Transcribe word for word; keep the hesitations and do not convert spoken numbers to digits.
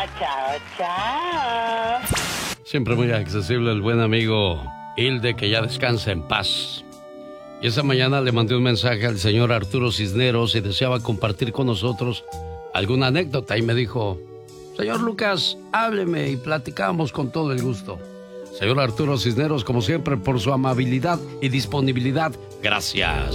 chao, chao. Siempre muy accesible el buen amigo Hilde, que ya descansa en paz. Y esa mañana le mandé un mensaje al señor Arturo Cisneros y deseaba compartir con nosotros alguna anécdota y me dijo: señor Lucas, hábleme y platicamos con todo el gusto. Señor Arturo Cisneros, como siempre, por su amabilidad y disponibilidad, gracias.